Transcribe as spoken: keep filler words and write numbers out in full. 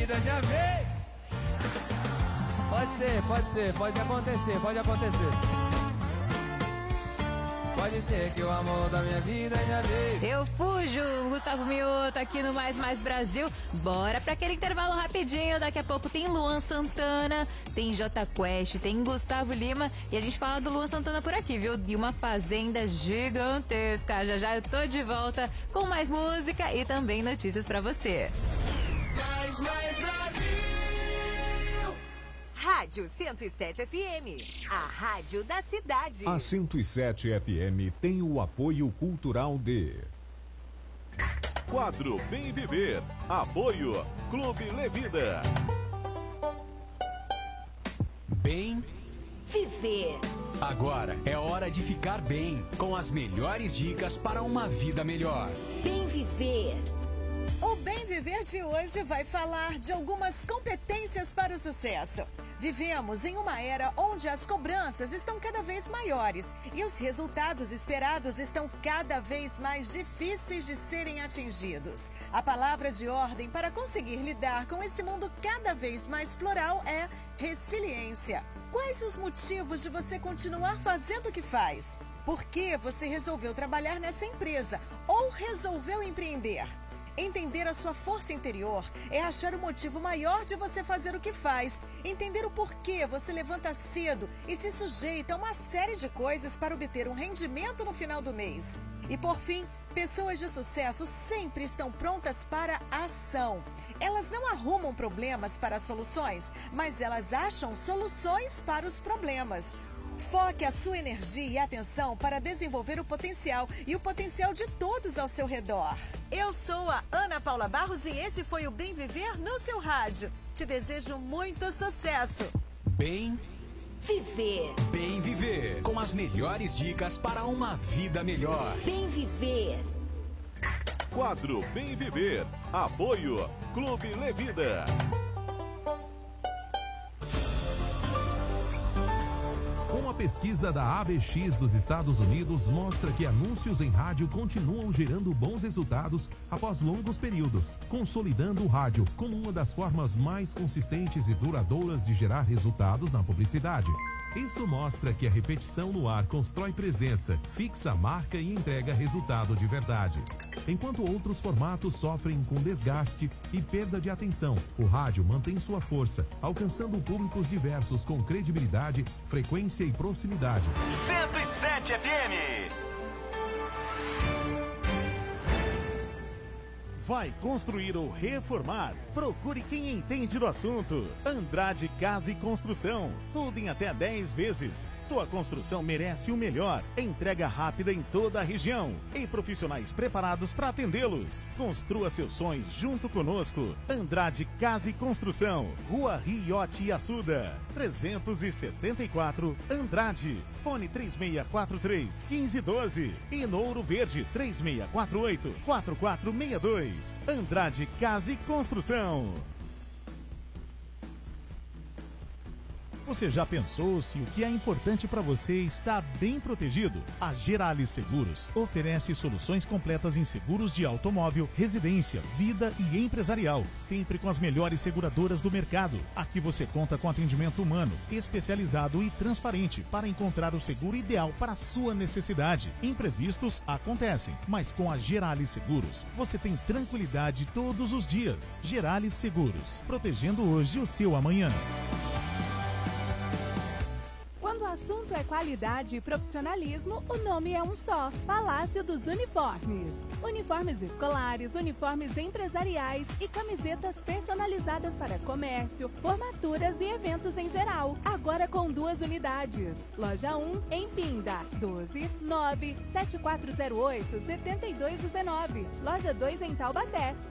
vida já veio. Pode ser, pode ser, pode acontecer, pode acontecer. Pode ser que o amor da minha vida já veio. Eu fujo, Gustavo Mioto aqui no Mais Mais Brasil. Bora pra aquele intervalo rapidinho. Daqui a pouco tem Luan Santana, tem Jota Quest, tem Gustavo Lima. E a gente fala do Luan Santana por aqui, viu? De uma fazenda gigantesca. Já já eu tô de volta com mais música e também notícias pra você. Mais Mais Brasil. Rádio cento e sete F M, a rádio da cidade. A cento e sete F M tem o apoio cultural de... Quadro Bem Viver. Apoio Clube Levida. Bem Viver. Agora é hora de ficar bem, com as melhores dicas para uma vida melhor. Bem Viver. O Bem Viver de hoje vai falar de algumas competências para o sucesso. Vivemos em uma era onde as cobranças estão cada vez maiores e os resultados esperados estão cada vez mais difíceis de serem atingidos. A palavra de ordem para conseguir lidar com esse mundo cada vez mais plural é resiliência. Quais os motivos de você continuar fazendo o que faz? Por que você resolveu trabalhar nessa empresa ou resolveu empreender? Entender a sua força interior é achar o motivo maior de você fazer o que faz. Entender o porquê você levanta cedo e se sujeita a uma série de coisas para obter um rendimento no final do mês. E por fim, pessoas de sucesso sempre estão prontas para a ação. Elas não arrumam problemas para soluções, mas elas acham soluções para os problemas. Foque a sua energia e atenção para desenvolver o potencial e o potencial de todos ao seu redor. Eu sou a Ana Paula Barros e esse foi o Bem Viver no seu rádio. Te desejo muito sucesso. Bem Viver. Bem Viver, com as melhores dicas para uma vida melhor. Bem Viver. Quadro Bem Viver. Apoio Clube Levida. Uma pesquisa da A B X dos Estados Unidos mostra que anúncios em rádio continuam gerando bons resultados após longos períodos, consolidando o rádio como uma das formas mais consistentes e duradouras de gerar resultados na publicidade. Isso mostra que a repetição no ar constrói presença, fixa a marca e entrega resultado de verdade. Enquanto outros formatos sofrem com desgaste e perda de atenção, o rádio mantém sua força, alcançando públicos diversos com credibilidade, frequência e proximidade. cento e sete F M. Vai construir ou reformar? Procure quem entende do assunto. Andrade Casa e Construção. Tudo em até dez vezes. Sua construção merece o melhor. Entrega rápida em toda a região. E profissionais preparados para atendê-los. Construa seus sonhos junto conosco. Andrade Casa e Construção. Rua Riote Assuda. trezentos e setenta e quatro Andrade. Fone três seis quatro três, um cinco um dois. E no Ouro Verde três seis quatro oito, quatro quatro seis dois. Andrade Casa e Construção. Você já pensou se o que é importante para você está bem protegido? A Geralis Seguros oferece soluções completas em seguros de automóvel, residência, vida e empresarial, sempre com as melhores seguradoras do mercado. Aqui você conta com atendimento humano, especializado e transparente para encontrar o seguro ideal para a sua necessidade. Imprevistos acontecem, mas com a Geralis Seguros você tem tranquilidade todos os dias. Geralis Seguros, protegendo hoje o seu amanhã. Quando o assunto é qualidade e profissionalismo, o nome é um só: Palácio dos Uniformes. Uniformes escolares, uniformes empresariais e camisetas personalizadas para comércio, formaturas e eventos em geral. Agora com duas unidades. Loja um em Pinda, doze nove sete quatro zero oito sete dois um nove. Loja dois em Taubaté,